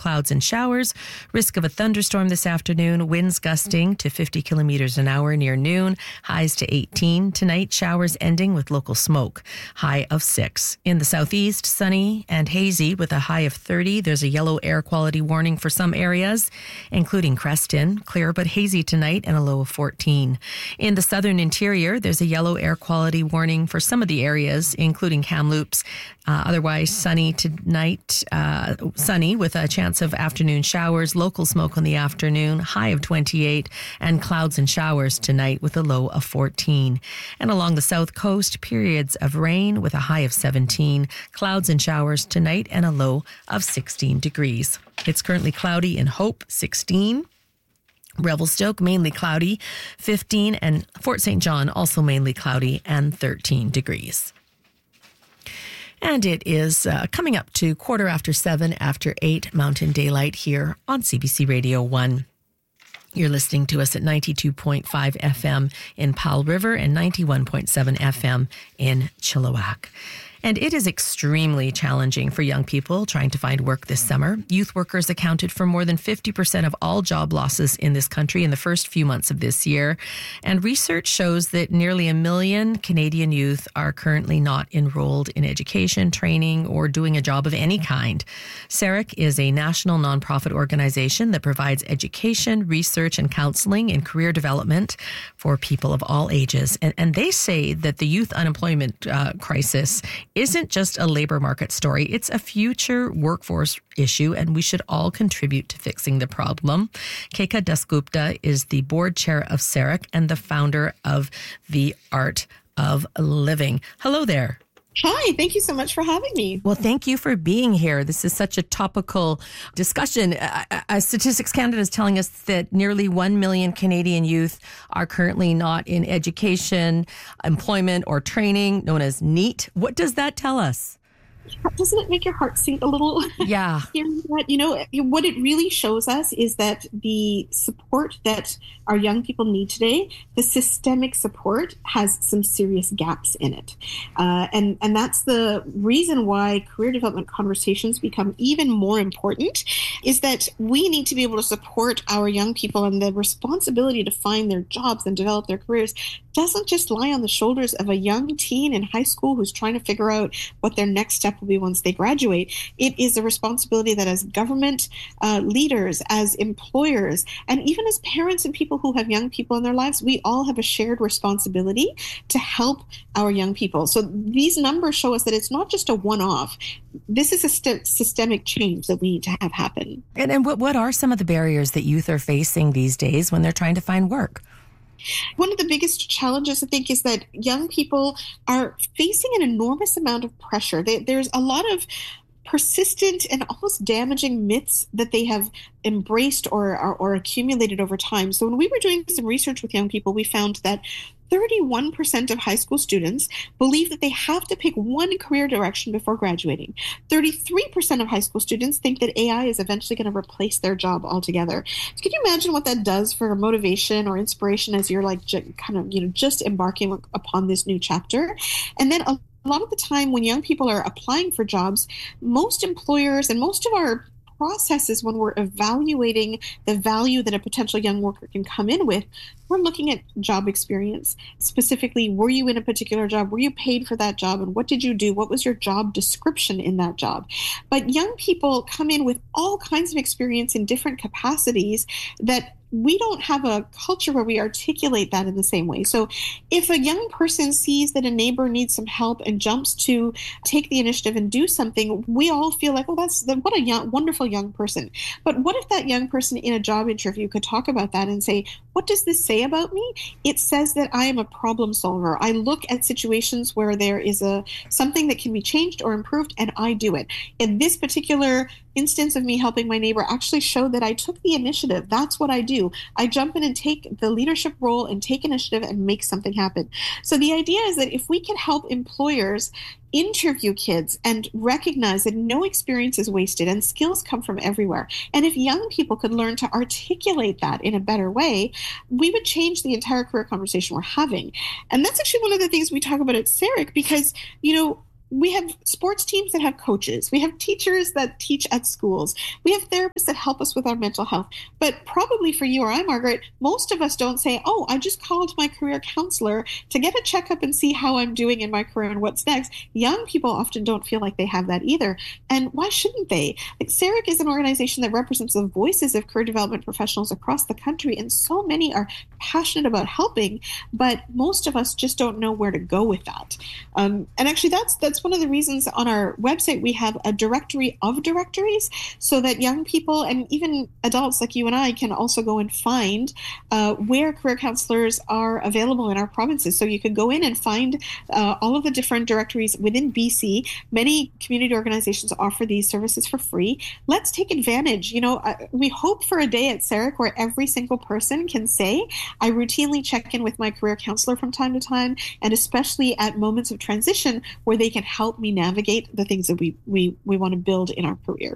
clouds and showers. Risk of a thunderstorm this afternoon. Winds gusting to 50 kilometers an hour near noon. Highs to 18. Tonight, showers ending with local smoke. High of 6. In the southeast, sunny and hazy with a high of 30. There's a yellow air quality warning for some areas, including Creston. Clear but hazy tonight and a low of 14. In the southern interior, there's a yellow air quality warning for some of the areas, including Kamloops. Otherwise, sunny tonight, sunny with a chance of afternoon showers, local smoke in the afternoon, high of 28, and clouds and showers tonight with a low of 14. And along the south coast, periods of rain with a high of 17, clouds and showers tonight and a low of 16 degrees. It's currently cloudy in Hope, 16. Revelstoke, mainly cloudy, 15, and Fort St. John, also mainly cloudy, and 13 degrees. And it is coming up to 7:15 after 8 Mountain Daylight here on CBC Radio 1. You're listening to us at 92.5 FM in Powell River and 91.7 FM in Chilliwack. And it is extremely challenging for young people trying to find work this summer. Youth workers accounted for more than 50% of all job losses in this country in the first few months of this year. And research shows that nearly 1 million Canadian youth are currently not enrolled in education, training, or doing a job of any kind. SARIC is a national nonprofit organization that provides education, research, and counseling in career development for people of all ages. And they say that the youth unemployment crisis isn't just a labor market story. It's a future workforce issue, and we should all contribute to fixing the problem. Keka Dasgupta is the board chair of SARIC and the founder of The Art of Living. Hello there. Hi, thank you so much for having me. Well, thank you for being here. This is such a topical discussion. Statistics Canada is telling us that nearly 1 million Canadian youth are currently not in education, employment, or training, known as NEET. What does that tell us? Doesn't it make your heart sink a little? Yeah. Hearing that, what it really shows us is that the support that our young people need today, the systemic support, has some serious gaps in it. And that's the reason why career development conversations become even more important, is that we need to be able to support our young people, and the responsibility to find their jobs and develop their careers doesn't just lie on the shoulders of a young teen in high school who's trying to figure out what their next step will be once they graduate. It is a responsibility that as government leaders, as employers, and even as parents and people who have young people in their lives, we all have a shared responsibility to help our young people. So these numbers show us that it's not just a one-off. This is a systemic change that we need to have happen. And what are some of the barriers that youth are facing these days when they're trying to find work? One of the biggest challenges, I think, is that young people are facing an enormous amount of pressure. There's a lot of persistent and almost damaging myths that they have embraced or accumulated over time. So when we were doing some research with young people, we found that 31% of high school students believe that they have to pick one career direction before graduating. 33% of high school students think that AI is eventually going to replace their job altogether. So can you imagine what that does for motivation or inspiration as you're just embarking upon this new chapter? And then a lot of the time when young people are applying for jobs, most employers and most of our processes when we're evaluating the value that a potential young worker can come in with, we're looking at job experience. Specifically, were you in a particular job? Were you paid for that job? And what did you do? What was your job description in that job? But young people come in with all kinds of experience in different capacities that we don't have a culture where we articulate that in the same way. So if a young person sees that a neighbor needs some help and jumps to take the initiative and do something, we all feel like, what a wonderful young person. But what if that young person in a job interview could talk about that and say, what does this say about me? It says that I am a problem solver. I look at situations where there is something that can be changed or improved, and I do it. In this particular instance of me helping my neighbor actually showed that I took the initiative. That's what I do. I jump in and take the leadership role and take initiative and make something happen. So the idea is that if we can help employers interview kids and recognize that no experience is wasted and skills come from everywhere, and if young people could learn to articulate that in a better way, we would change the entire career conversation we're having. And that's actually one of the things we talk about at SARIC, because, we have sports teams that have coaches. We have teachers that teach at schools. We have therapists that help us with our mental health. But probably for you or I, Margaret, most of us don't say, oh, I just called my career counselor to get a checkup and see how I'm doing in my career and what's next. Young people often don't feel like they have that either. And why shouldn't they? Like CEREC is an organization that represents the voices of career development professionals across the country. And so many are passionate about helping, but most of us just don't know where to go with that. And actually, that's one of the reasons on our website we have a directory of directories so that young people and even adults like you and I can also go and find where career counselors are available in our provinces. So you can go in and find all of the different directories within BC. Many community organizations offer these services for free. Let's take advantage. We hope for a day at CEREC where every single person can say, I routinely check in with my career counselor from time to time, and especially at moments of transition where they can help me navigate the things that we want to build in our career.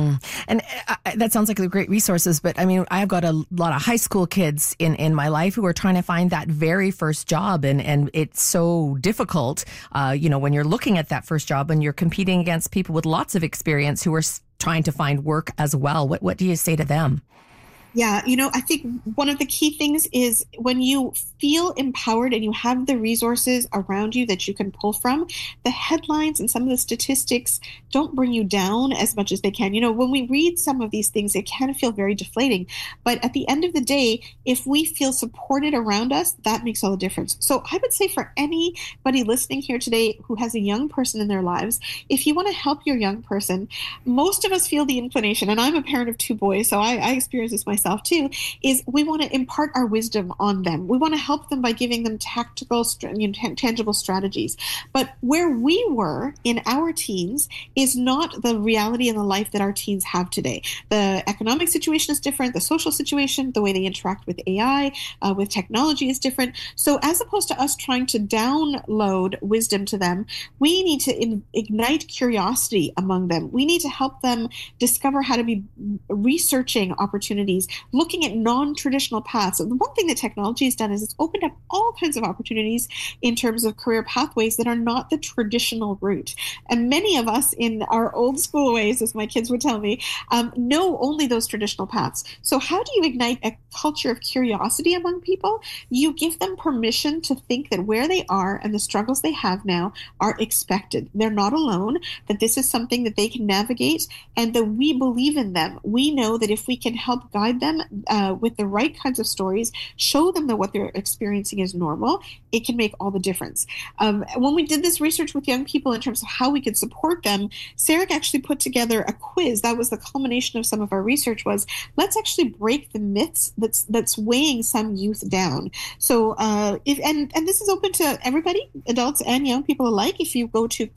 And that sounds like great resources, but I mean, I've got a lot of high school kids in my life who are trying to find that very first job, and it's so difficult, when you're looking at that first job and you're competing against people with lots of experience who are trying to find work as well. What do you say to them? Yeah, I think one of the key things is when you feel empowered and you have the resources around you that you can pull from, the headlines and some of the statistics don't bring you down as much as they can. When we read some of these things, it can feel very deflating. But at the end of the day, if we feel supported around us, that makes all the difference. So I would say for anybody listening here today who has a young person in their lives, if you want to help your young person, most of us feel the inclination, and I'm a parent of two boys, so I experience this myself too, is we want to impart our wisdom on them. We want to help them by giving them tactical, tangible strategies. But where we were in our teens is not the reality and the life that our teens have today. The economic situation is different. The social situation, the way they interact with AI, with technology is different. So as opposed to us trying to download wisdom to them, we need to ignite curiosity among them. We need to help them discover how to be researching opportunities, looking at non-traditional paths. And the one thing that technology has done is it's opened up all kinds of opportunities in terms of career pathways that are not the traditional route. And many of us in our old school ways, as my kids would tell me, know only those traditional paths. So how do you ignite a culture of curiosity among people? You give them permission to think that where they are and the struggles they have now are expected. They're not alone, that this is something that they can navigate, and that we believe in them. We know that if we can help guide them with the right kinds of stories, show them that what they're experiencing is normal, it can make all the difference. When we did this research with young people in terms of how we could support them, CEREC actually put together a quiz. That was the culmination of some of our research, was let's actually break the myths that's weighing some youth down. So and this is open to everybody, adults and young people alike. If you go to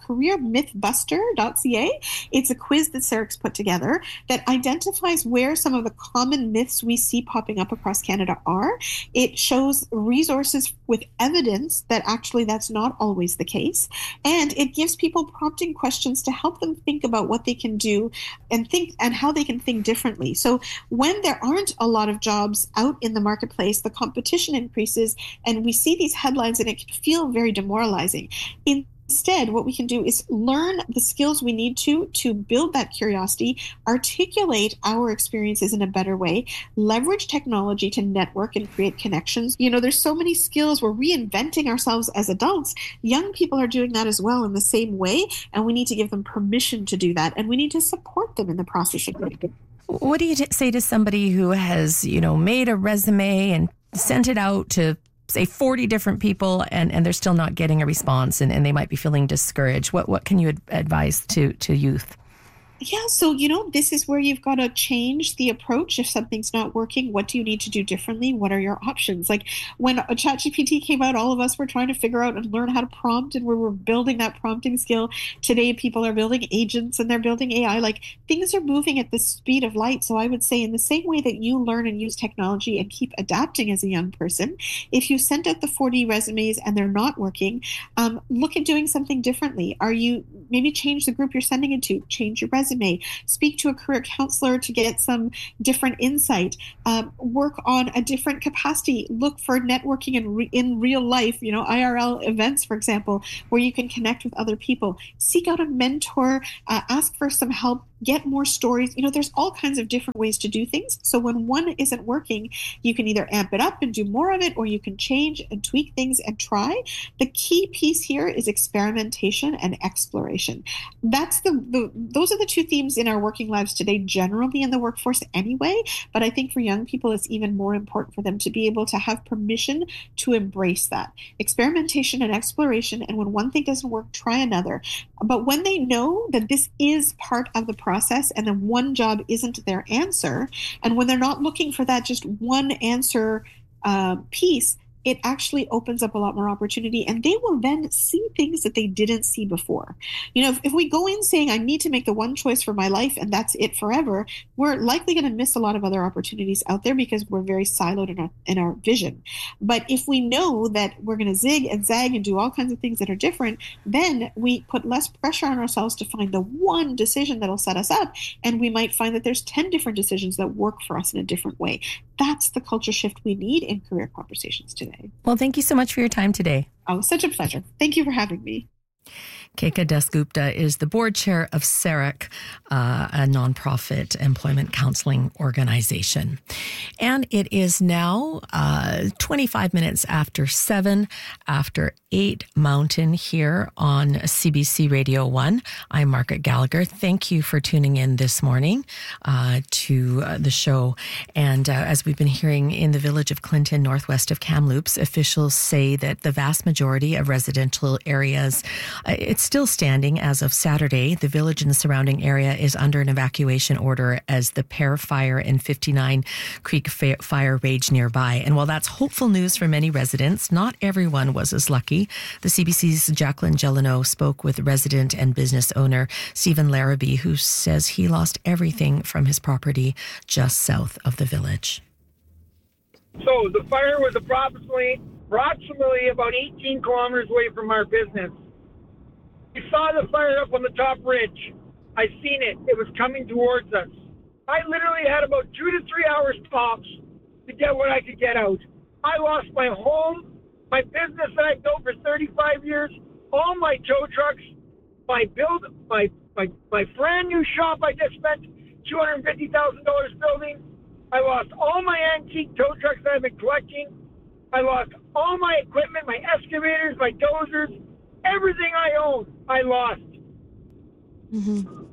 careermythbuster.ca, it's a quiz that CEREC's put together that identifies where some of the common myths we see popping up across Canada are. It shows resources with evidence that actually that's not always the case. And it gives people prompting questions to help them think about what they can do and how they can think differently. So when there aren't a lot of jobs out in the marketplace, the competition increases and we see these headlines and it can feel very demoralizing. Instead, what we can do is learn the skills we need to build that curiosity, articulate our experiences in a better way, leverage technology to network and create connections. There's so many skills. We're reinventing ourselves as adults. Young people are doing that as well in the same way, and we need to give them permission to do that, and we need to support them in the process of doing it. What do you say to somebody who has, made a resume and sent it out to say 40 different people and they're still not getting a response and they might be feeling discouraged? What can you advise to youth? Yeah, so, this is where you've got to change the approach. If something's not working, what do you need to do differently? What are your options? Like when ChatGPT came out, all of us were trying to figure out and learn how to prompt, and we were building that prompting skill. Today, people are building agents and they're building AI. Like things are moving at the speed of light. So I would say in the same way that you learn and use technology and keep adapting as a young person, if you sent out the 40 resumes and they're not working, look at doing something differently. Maybe change the group you're sending it to, change your resume, resume, speak to a career counselor to get some different insight, work on a different capacity, look for networking in real life, IRL events, for example, where you can connect with other people, seek out a mentor, ask for some help, get more stories. There's all kinds of different ways to do things. So when one isn't working, you can either amp it up and do more of it, or you can change and tweak things and try. The key piece here is experimentation and exploration. Those are the two themes in our working lives today, generally in the workforce anyway. But I think for young people, it's even more important for them to be able to have permission to embrace that experimentation and exploration. And when one thing doesn't work, try another. But when they know that this is part of the process and then one job isn't their answer, and when they're not looking for that just one answer piece, it actually opens up a lot more opportunity, and they will then see things that they didn't see before. If we go in saying, I need to make the one choice for my life and that's it forever, we're likely going to miss a lot of other opportunities out there because we're very siloed in our vision. But if we know that we're going to zig and zag and do all kinds of things that are different, then we put less pressure on ourselves to find the one decision that'll set us up, and we might find that there's 10 different decisions that work for us in a different way. That's the culture shift we need in career conversations today. Well, thank you so much for your time today. Oh, such a pleasure. Thank you for having me. Keka Dasgupta is the board chair of SEREC, a nonprofit employment counseling organization. And it is now 25 minutes after 7, after 8 Mountain here on CBC Radio 1. I'm Margaret Gallagher. Thank you for tuning in this morning to the show. And as we've been hearing in the village of Clinton, northwest of Kamloops, officials say that the vast majority of residential areas, it's still standing as of Saturday. The village and the surrounding area is under an evacuation order as the Pear Fire and 59 Creek Fire rage nearby. And while that's hopeful news for many residents, not everyone was as lucky. The CBC's Jacqueline Gelano spoke with resident and business owner Stephen Larrabee, who says he lost everything from his property just south of the village. So the fire was approximately about 18 kilometers away from our business. We saw the fire up on the top ridge. I seen it. It was coming towards us. I literally had about 2 to 3 hours tops to get what I could get out. I lost my home, my business that I built for 35 years, all my tow trucks, my brand new shop I just spent $250,000 building. I lost all my antique tow trucks that I've been collecting. I lost all my equipment, my excavators, my dozers, everything I own, I lost. Mm-hmm.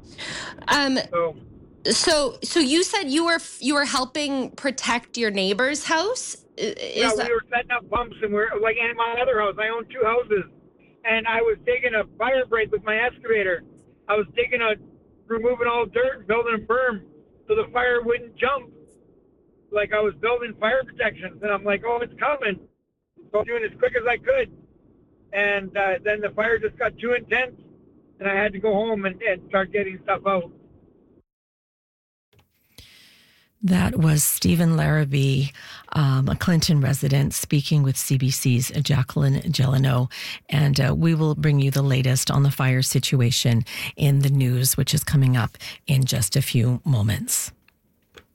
So you said you were helping protect your neighbor's house? We were setting up pumps, and we're like in my other house. I own 2 houses, and I was digging a fire break with my excavator. I was removing all dirt and building a berm so the fire wouldn't jump. Like I was building fire protections, and I'm like, oh, it's coming. So I'm doing as quick as I could. And then the fire just got too intense, and I had to go home and start getting stuff out. That was Stephen Larrabee, a Clinton resident, speaking with CBC's Jacqueline Gelano. And we will bring you the latest on the fire situation in the news, which is coming up in just a few moments.